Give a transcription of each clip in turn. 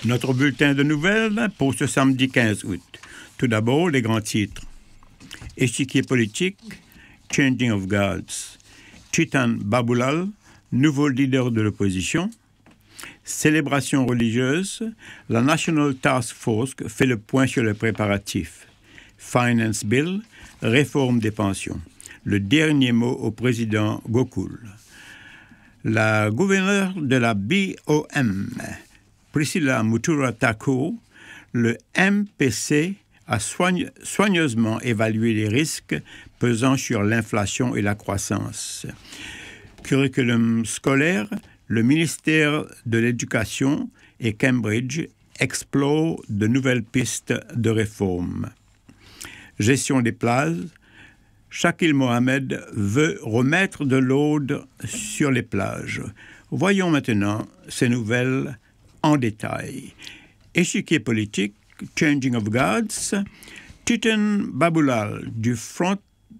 Notre bulletin de nouvelles pour ce samedi 15 août. Tout d'abord, les grands titres. Échiquier politique, Changing of Guards. Chitan Babulal, nouveau leader de l'opposition. Célébration religieuse, la National Task Force fait le point sur les préparatifs. Finance Bill, réforme des pensions. Le dernier mot au président Gokul. La gouverneure de la BOM, Priscilla Mutura Thakur, le MPC a soigneusement évalué les risques pesant sur l'inflation et la croissance. Curriculum scolaire, le ministère de l'Éducation et Cambridge explorent de nouvelles pistes de réforme. Gestion des plages, Shakil Mohamed veut remettre de l'ordre sur les plages. Voyons maintenant ces nouvelles en détail. Échiquier politique, Changing of Guards, Chitan Babulal du Front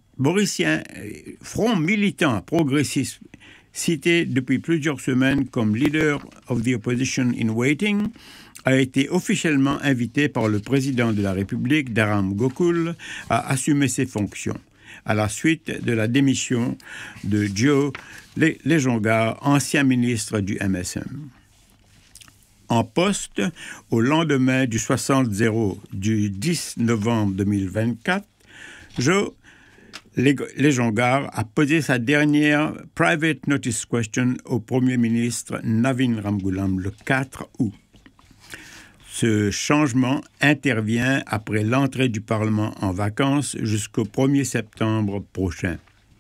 militant progressiste, cité depuis plusieurs semaines comme Leader of the Opposition in Waiting, a été officiellement invité par le président de la République, Dharam Gokul, à assumer ses fonctions, à la suite de la démission de Joe Lejongar, ancien ministre du MSM. En poste, au lendemain du 60-0 du 10 novembre 2024, Joe Lejongar a posé sa dernière private notice question au Premier ministre Navin Ramgoolam le 4 août. Ce changement intervient après l'entrée du Parlement en vacances jusqu'au 1er septembre prochain.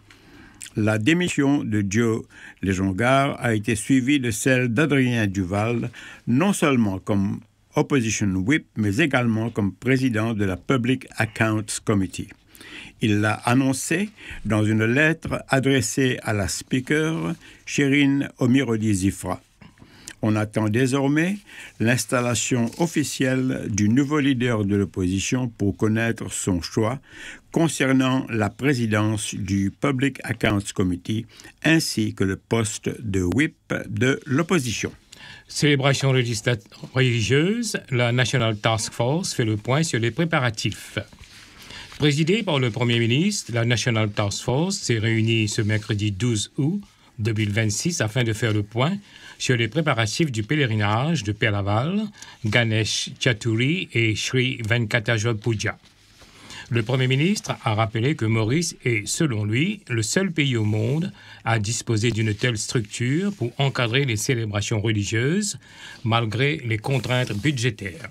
La démission de Joe Lejongar a été suivie de celle d'Adrien Duval, non seulement comme Opposition Whip, mais également comme président de la Public Accounts Committee. Il l'a annoncé dans une lettre adressée à la Speaker, Shirin Omirodi Zifra. On attend désormais l'installation officielle du nouveau leader de l'opposition pour connaître son choix concernant la présidence du Public Accounts Committee ainsi que le poste de whip de l'opposition. Célébration religieuse, la National Task Force fait le point sur les préparatifs. Présidée par le Premier ministre, la National Task Force s'est réunie ce mercredi 12 août 2026 afin de faire le point sur les préparatifs du pèlerinage de Pelaval, Ganesh Chaturthi et Sri Venkateshwar Puja. Le Premier ministre a rappelé que Maurice est, selon lui, le seul pays au monde à disposer d'une telle structure pour encadrer les célébrations religieuses, malgré les contraintes budgétaires.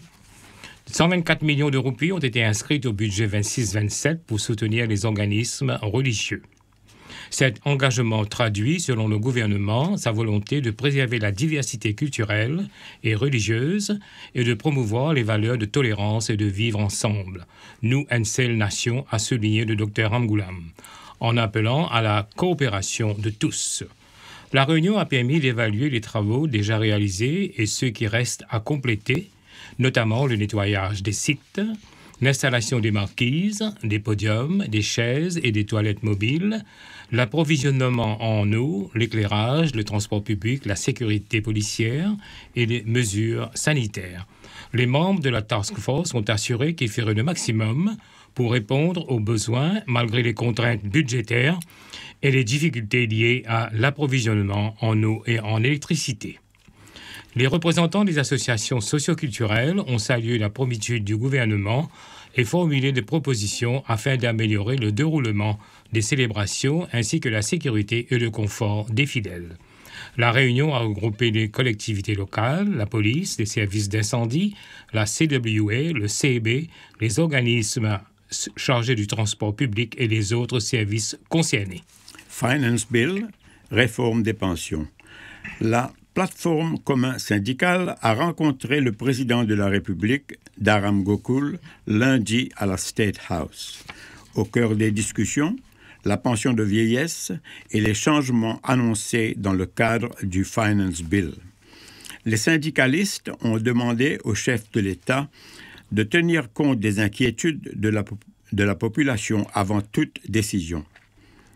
124 millions de roupies ont été inscrites au budget 26-27 pour soutenir les organismes religieux. Cet engagement traduit, selon le gouvernement, sa volonté de préserver la diversité culturelle et religieuse et de promouvoir les valeurs de tolérance et de vivre ensemble. Nous, une seule nation, a souligné le Dr Ramgoolam, en appelant à la coopération de tous. La réunion a permis d'évaluer les travaux déjà réalisés et ceux qui restent à compléter, notamment le nettoyage des sites, l'installation des marquises, des podiums, des chaises et des toilettes mobiles, l'approvisionnement en eau, l'éclairage, le transport public, la sécurité policière et les mesures sanitaires. Les membres de la Task Force ont assuré qu'ils feraient le maximum pour répondre aux besoins malgré les contraintes budgétaires et les difficultés liées à l'approvisionnement en eau et en électricité. Les représentants des associations socioculturelles ont salué la promptitude du gouvernement et formulé des propositions afin d'améliorer le déroulement des célébrations ainsi que la sécurité et le confort des fidèles. La réunion a regroupé les collectivités locales, la police, les services d'incendie, la CWA, le CEB, les organismes chargés du transport public et les autres services concernés. Finance Bill, réforme des pensions. La plateforme commun syndicale a rencontré le président de la République, Dharam Gokul, lundi à la State House. Au cœur des discussions, la pension de vieillesse et les changements annoncés dans le cadre du Finance Bill. Les syndicalistes ont demandé au chef de l'État de tenir compte des inquiétudes de la population avant toute décision.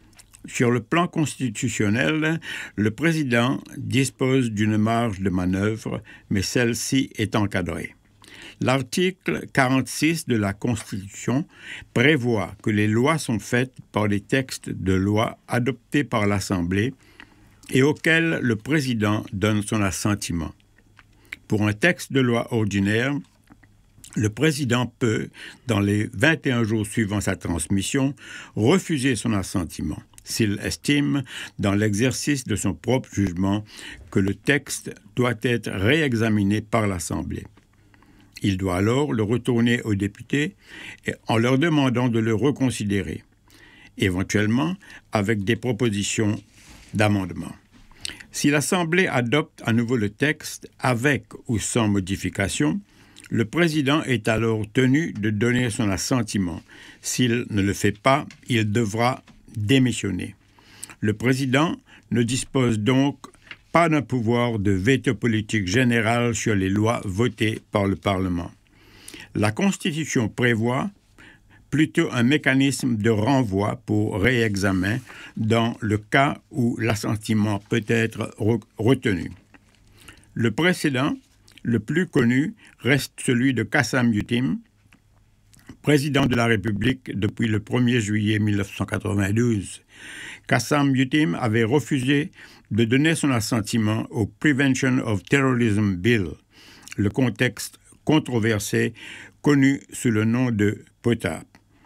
Sur le plan constitutionnel, le président dispose d'une marge de manœuvre, mais celle-ci est encadrée. L'article 46 de la Constitution prévoit que les lois sont faites par des textes de loi adoptés par l'Assemblée et auxquels le président donne son assentiment. Pour un texte de loi ordinaire, le président peut, dans les 21 jours suivant sa transmission, refuser son assentiment s'il estime, dans l'exercice de son propre jugement, que le texte doit être réexaminé par l'Assemblée. Il doit alors le retourner aux députés en leur demandant de le reconsidérer, éventuellement avec des propositions d'amendement. Si l'Assemblée adopte à nouveau le texte avec ou sans modification, le président est alors tenu de donner son assentiment. S'il ne le fait pas, il devra démissionner. Le président ne dispose donc pas d'un pouvoir de veto politique général sur les lois votées par le Parlement. La Constitution prévoit plutôt un mécanisme de renvoi pour réexamen dans le cas où l'assentiment peut être retenu. Le précédent, le plus connu, reste celui de Kassam Yutim, président de la République depuis le 1er juillet 1992. Kassam Yutim avait refusé de donner son assentiment au Prevention of Terrorism Bill, le contexte controversé connu sous le nom de POTA.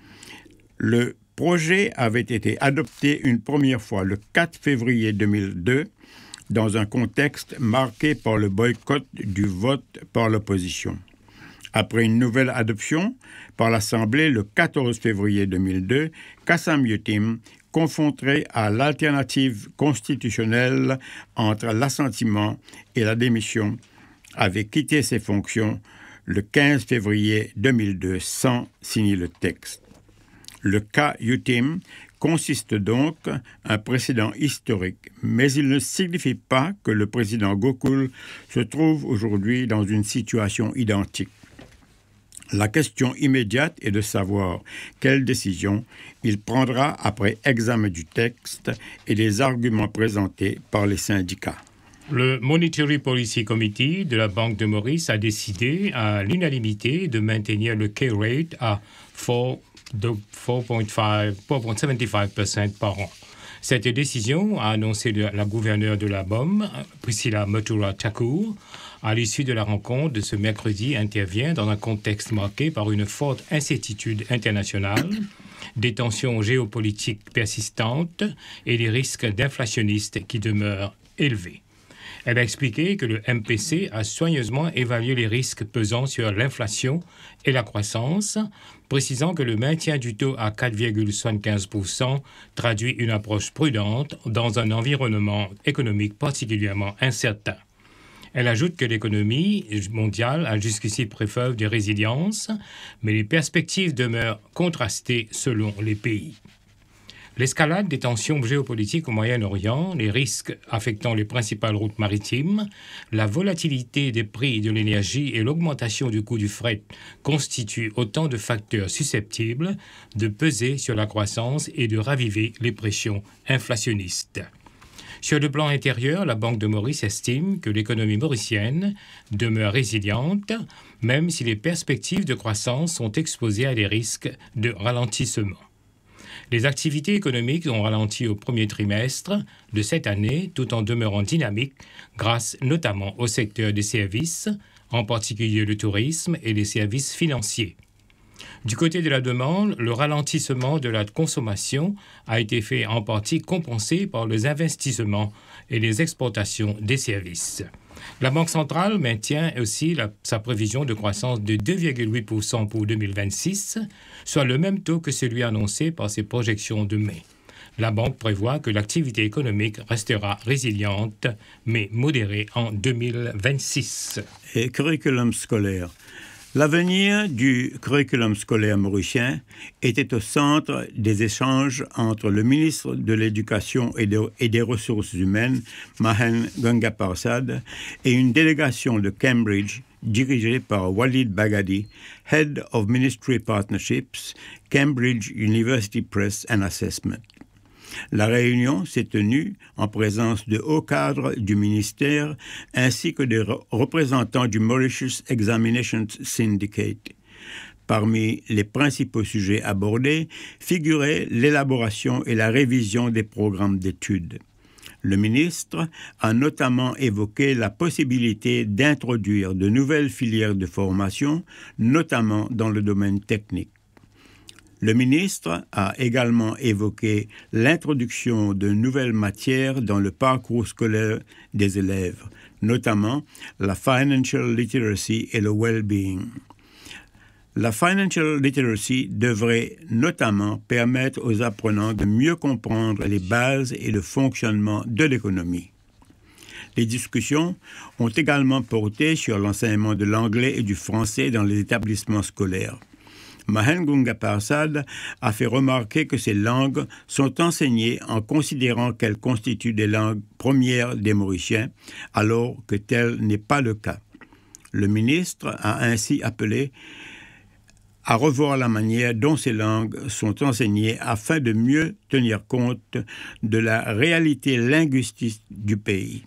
Le projet avait été adopté une première fois le 4 février 2002 dans un contexte marqué par le boycott du vote par l'opposition. Après une nouvelle adoption par l'Assemblée le 14 février 2002, Kassam Yutim, confronté à l'alternative constitutionnelle entre l'assentiment et la démission, avait quitté ses fonctions le 15 février 2002 sans signer le texte. Le cas Yutim consiste donc un précédent historique, mais il ne signifie pas que le président Gokul se trouve aujourd'hui dans une situation identique. La question immédiate est de savoir quelle décision il prendra après examen du texte et des arguments présentés par les syndicats. Le Monetary Policy Committee de la Banque de Maurice a décidé à l'unanimité de maintenir le key rate à 4.75% par an. Cette décision a annoncé la gouverneure de la BOM, Priscilla Mathura Thakur, à l'issue de la rencontre de ce mercredi, intervient dans un contexte marqué par une forte incertitude internationale, des tensions géopolitiques persistantes et des risques d'inflationnistes qui demeurent élevés. Elle a expliqué que le MPC a soigneusement évalué les risques pesant sur l'inflation et la croissance, précisant que le maintien du taux à 4,75% traduit une approche prudente dans un environnement économique particulièrement incertain. Elle ajoute que l'économie mondiale a jusqu'ici fait preuve de résilience, mais les perspectives demeurent contrastées selon les pays. L'escalade des tensions géopolitiques au Moyen-Orient, les risques affectant les principales routes maritimes, la volatilité des prix de l'énergie et l'augmentation du coût du fret constituent autant de facteurs susceptibles de peser sur la croissance et de raviver les pressions inflationnistes. Sur le plan intérieur, la Banque de Maurice estime que l'économie mauricienne demeure résiliente, même si les perspectives de croissance sont exposées à des risques de ralentissement. Les activités économiques ont ralenti au premier trimestre de cette année, tout en demeurant dynamiques, grâce notamment au secteur des services, en particulier le tourisme et les services financiers. Du côté de la demande, le ralentissement de la consommation a été fait en partie compensé par les investissements et les exportations des services. La Banque centrale maintient aussi sa prévision de croissance de 2,8% pour 2026, soit le même taux que celui annoncé par ses projections de mai. La Banque prévoit que l'activité économique restera résiliente, mais modérée en 2026. Et curriculum scolaire. L'avenir du curriculum scolaire mauricien était au centre des échanges entre le ministre de l'Éducation et des Ressources humaines, Mahen Gangaparsad, et une délégation de Cambridge dirigée par Walid Bagadi, Head of Ministry Partnerships, Cambridge University Press and Assessment. La réunion s'est tenue en présence de hauts cadres du ministère ainsi que des représentants du Mauritius Examinations Syndicate. Parmi les principaux sujets abordés figuraient l'élaboration et la révision des programmes d'études. Le ministre a notamment évoqué la possibilité d'introduire de nouvelles filières de formation, notamment dans le domaine technique. Le ministre a également évoqué l'introduction de nouvelles matières dans le parcours scolaire des élèves, notamment la financial literacy et le well-being. La financial literacy devrait notamment permettre aux apprenants de mieux comprendre les bases et le fonctionnement de l'économie. Les discussions ont également porté sur l'enseignement de l'anglais et du français dans les établissements scolaires. Mahengunga Parsad a fait remarquer que ces langues sont enseignées en considérant qu'elles constituent des langues premières des Mauriciens, alors que tel n'est pas le cas. Le ministre a ainsi appelé à revoir la manière dont ces langues sont enseignées afin de mieux tenir compte de la réalité linguistique du pays.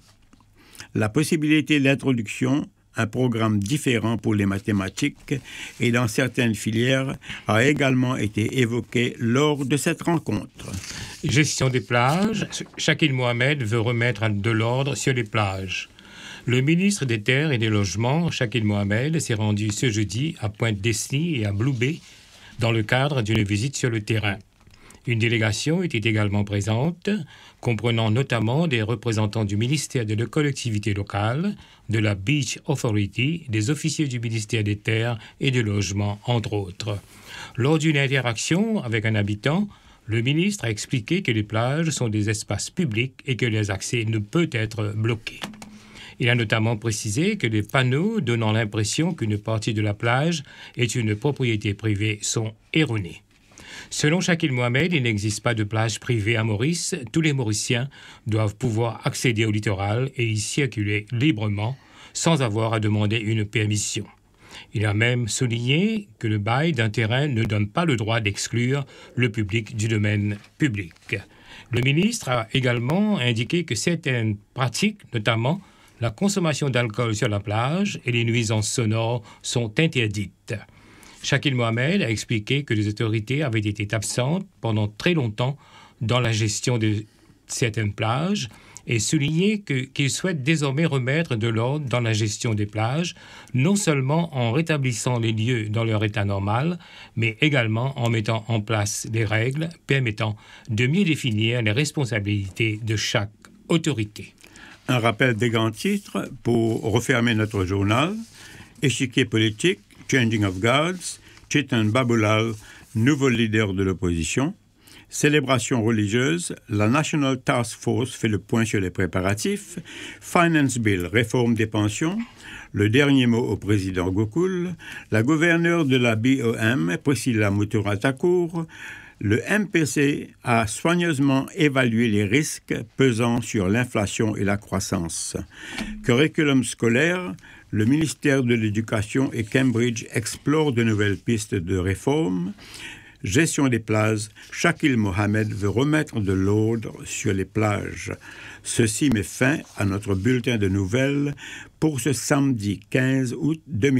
La possibilité d'introduction un programme différent pour les mathématiques et dans certaines filières a également été évoqué lors de cette rencontre. Gestion des plages. Shakil Mohamed veut remettre de l'ordre sur les plages. Le ministre des Terres et des Logements, Shakil Mohamed, s'est rendu ce jeudi à Pointe-Dessny et à Blue Bay dans le cadre d'une visite sur le terrain. Une délégation était également présente, comprenant notamment des représentants du ministère de la collectivité locale, de la Beach Authority, des officiers du ministère des Terres et des Logements, entre autres. Lors d'une interaction avec un habitant, le ministre a expliqué que les plages sont des espaces publics et que les accès ne peuvent être bloqués. Il a notamment précisé que les panneaux donnant l'impression qu'une partie de la plage est une propriété privée sont erronés. Selon Shakil Mohamed, il n'existe pas de plage privée à Maurice. Tous les Mauriciens doivent pouvoir accéder au littoral et y circuler librement sans avoir à demander une permission. Il a même souligné que le bail d'un terrain ne donne pas le droit d'exclure le public du domaine public. Le ministre a également indiqué que certaines pratiques, notamment la consommation d'alcool sur la plage et les nuisances sonores, sont interdites. Shakil Mohamed a expliqué que les autorités avaient été absentes pendant très longtemps dans la gestion de certaines plages et souligné qu'il souhaite désormais remettre de l'ordre dans la gestion des plages, non seulement en rétablissant les lieux dans leur état normal, mais également en mettant en place des règles permettant de mieux définir les responsabilités de chaque autorité. Un rappel des grands titres pour refermer notre journal. Échiquier politique, Changing of Guards, Chetan Babulal, nouveau leader de l'opposition. Célébration religieuse, la National Task Force fait le point sur les préparatifs. Finance Bill, réforme des pensions. Le dernier mot au président Gokul. La gouverneure de la BOM, Priscilla Mutura-Thakur. Le MPC a soigneusement évalué les risques pesant sur l'inflation et la croissance. Curriculum scolaire, le ministère de l'Éducation et Cambridge explorent de nouvelles pistes de réforme. Gestion des plages, Shakil Mohamed veut remettre de l'ordre sur les plages. Ceci met fin à notre bulletin de nouvelles pour ce samedi 15 août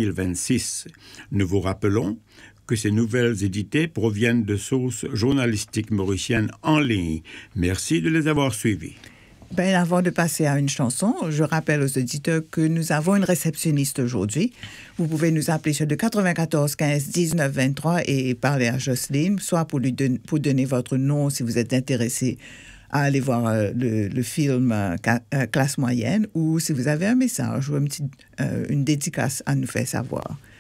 2026. Nous vous rappelons que ces nouvelles éditées proviennent de sources journalistiques mauriciennes en ligne. Merci de les avoir suivies. Avant de passer à une chanson, je rappelle aux auditeurs que nous avons une réceptionniste aujourd'hui. Vous pouvez nous appeler sur le 94 15 19 23 et parler à Jocelyne, soit pour donner votre nom si vous êtes intéressé à aller voir le film Classe moyenne, ou si vous avez un message ou une dédicace à nous faire savoir.